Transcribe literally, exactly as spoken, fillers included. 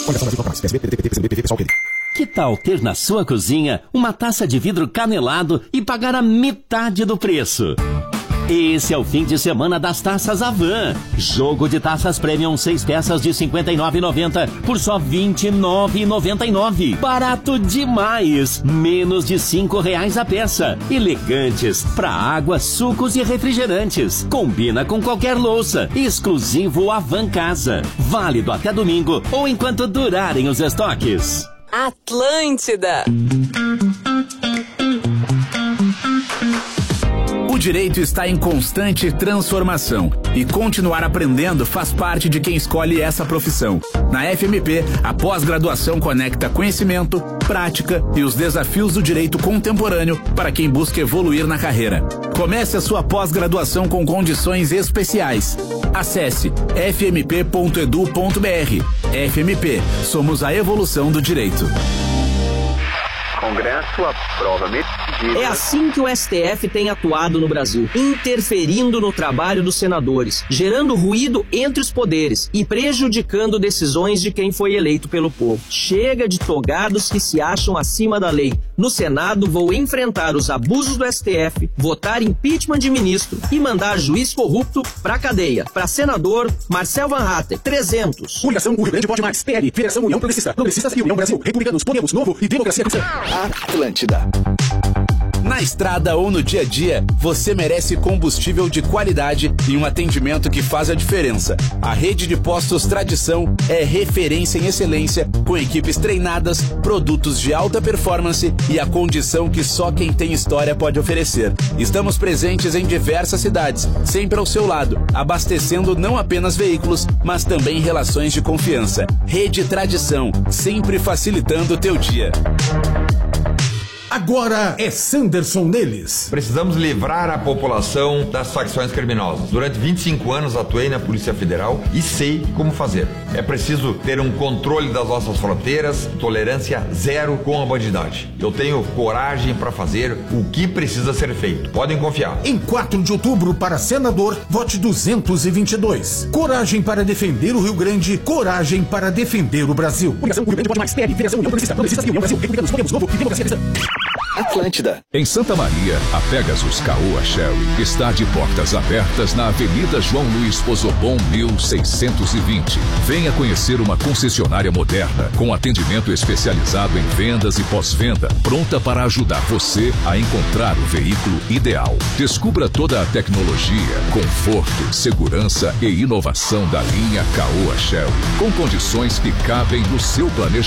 Que tal ter na sua cozinha uma taça de vidro canelado e pagar a metade do preço? Esse é o fim de semana das taças Avan. Jogo de taças Premium seis peças de cinquenta e nove reais e noventa centavos por só vinte e nove reais e noventa e nove centavos. Barato demais! Menos de cinco reais a peça. Elegantes para água, sucos e refrigerantes. Combina com qualquer louça. Exclusivo Avan Casa. Válido até domingo ou enquanto durarem os estoques. Atlântida. O direito está em constante transformação e continuar aprendendo faz parte de quem escolhe essa profissão. Na F M P, a pós-graduação conecta conhecimento, prática e os desafios do direito contemporâneo para quem busca evoluir na carreira. Comece a sua pós-graduação com condições especiais. Acesse f m p ponto e d u ponto b r. F M P, somos a evolução do direito. Congresso aprova medida. É assim que o S T F tem atuado no Brasil, interferindo no trabalho dos senadores, gerando ruído entre os poderes e prejudicando decisões de quem foi eleito pelo povo. Chega de togados que se acham acima da lei. No Senado, vou enfrentar os abusos do S T F, votar impeachment de ministro e mandar juiz corrupto pra cadeia. Pra senador, Marcel Van Hatten, trezentos. Coligação O Rio Grande Pode Mais, P L, Federação União Progressista, Progressistas e União Brasil, Republicanos, Podemos, Novo e Democracia Cristã. Atlântida. Na estrada ou no dia a dia, você merece combustível de qualidade e um atendimento que faz a diferença. A rede de postos Tradição é referência em excelência, com equipes treinadas, produtos de alta performance e a condição que só quem tem história pode oferecer. Estamos presentes em diversas cidades, sempre ao seu lado, abastecendo não apenas veículos, mas também relações de confiança. Rede Tradição, sempre facilitando o teu dia. Agora é Sanderson neles. Precisamos livrar a população das facções criminosas. Durante vinte e cinco anos atuei na Polícia Federal e sei como fazer. É preciso ter um controle das nossas fronteiras, tolerância zero com a bandidagem. Eu tenho coragem para fazer o que precisa ser feito. Podem confiar. Em quatro de outubro, para senador, vote duzentos e vinte e dois. Coragem para defender o Rio Grande, coragem para defender o Brasil. Coligação O Rio Grande Pode Mais, P L, Federação União Progressista, Progressistas e União Brasil, Republicanos, Podemos, Novo e Democracia Cristã. Atlântida. Em Santa Maria, a Pegasus Caoa Sherry está de portas abertas na Avenida João Luiz Pozobon mil seiscentos e vinte. Venha conhecer uma concessionária moderna, com atendimento especializado em vendas e pós-venda, pronta para ajudar você a encontrar o veículo ideal. Descubra toda a tecnologia, conforto, segurança e inovação da linha Caoa Sherry, com condições que cabem no seu planejamento.